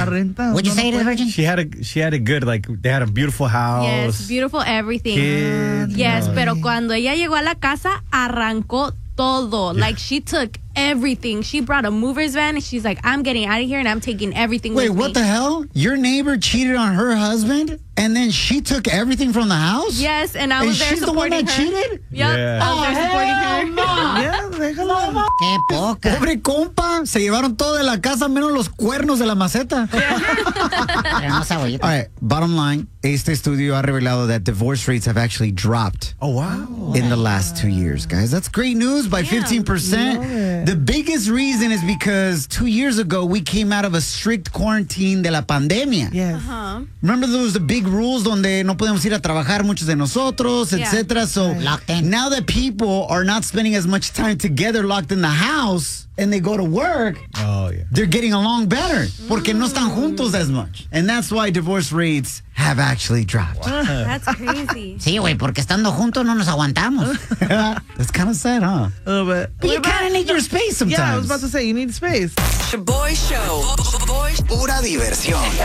La renta. Would you say it is virgin? She had a good, like, they had a beautiful house. Yes, beautiful everything. Kids, yes, pero cuando ella llegó a la casa, arrancó todo. Yeah. Like, she took everything. She brought a mover's van, and she's like, I'm getting out of here, and I'm taking everything with me. Wait, what the hell? Your neighbor cheated on her husband, and then she took everything from the house? Yes, and I was there supporting her. She's the one that cheated? Yep, yeah. I was there supporting her. Yeah, Qué poca. Pobre compa, se llevaron todo de la casa menos los cuernos de la maceta. All right, bottom line, este estudio ha revelado that divorce rates have actually dropped. Oh, wow. In the last 2 years, guys. That's great news by 15%. The biggest reason is because 2 years ago, we came out of a strict quarantine de la pandemia. Yes. Remember those the big rules donde no podemos ir a trabajar muchos de nosotros, etc. So now that people are not spending as much time together locked in the house and they go to work, they're getting along better porque no están juntos as much. And that's why divorce rates have actually dropped. Wow. That's crazy. Sí, güey, porque estando juntos no nos aguantamos. That's kind of sad, huh? A little bit. But you kind of need your space sometimes. Yeah, I was about to say, you need space. Shaboy Show. Pura diversión.